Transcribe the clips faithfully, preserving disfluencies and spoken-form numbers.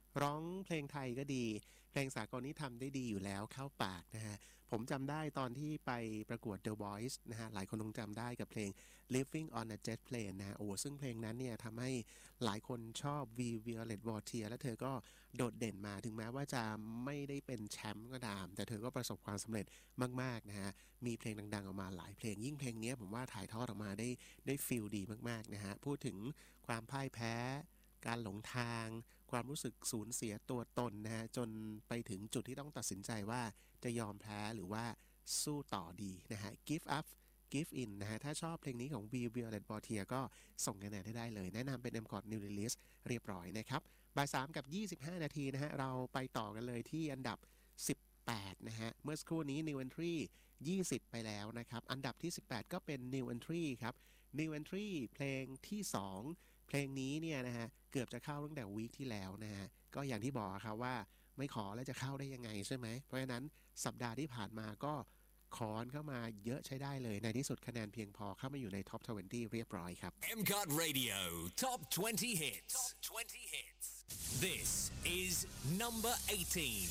ร้องเพลงไทยก็ดีเพลงสากลนี่ทำได้ดีอยู่แล้วเข้าปากนะฮะผมจำได้ตอนที่ไปประกวด The Voice นะฮะหลายคนคงจำได้กับเพลง Living on a Jet Plane นะฮะโอ้ซึ่งเพลงนั้นเนี่ยทำให้หลายคนชอบ V Violet Voltier และเธอก็โดดเด่นมาถึงแม้ว่าจะไม่ได้เป็นแชมป์ก็ตามแต่เธอก็ประสบความสำเร็จมากๆนะฮะมีเพลงดังๆออกมาหลายเพลงยิ่งเพลงนี้ผมว่าถ่ายทอดออกมาได้ได้ฟีลดีมากๆนะฮะพูดถึงความพ่ายแพ้การหลงทางความรู้สึกสูญเสียตัวตนนะฮะจนไปถึงจุดที่ต้องตัดสินใจว่าจะยอมแพ้หรือว่าสู้ต่อดีนะฮะ give up give in นะฮะถ้าชอบเพลงนี้ของ V Violet Voltier ก็ส่งคะแนนให้ได้เลยแนะนำเป็น เอ็ม ซี โอ ที New Release เรียบร้อยนะครับบ่ายสามกับยี่สิบห้านาทีนะฮะเราไปต่อกันเลยที่อันดับสิบแปดนะฮะเมื่อสักครู่นี้ New Entry ยี่สิบไปแล้วนะครับอันดับที่สิบแปดก็เป็น New Entry ครับ New Entry เพลงที่สองเพลงนี้เนี่ยนะฮะเกือบจะเข้าตั้งแต่วีคที่แล้วนะฮะก็อย่างที่บอกครับว่าไม่ขอแล้วจะเข้าได้ยังไงใช่ไหมเพราะฉะนั้นสัปดาห์ที่ผ่านมาก็ขอนเข้ามาเยอะใช้ได้เลยในที่สุดคะแนนเพียงพอเข้ามาอยู่ในท็อปยี่สิบเรียบร้อยครับเอ็ม ซี โอ ที Radio Top twenty Hits Top twenty Hits This is number eighteen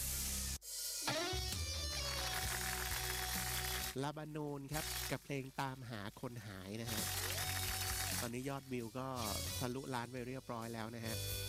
ลาบานูนครับกับเพลงตามหาคนหายนะฮะตอนนี้ยอดวิวก็ทะลุล้านไปเรียบร้อยแล้วนะฮะ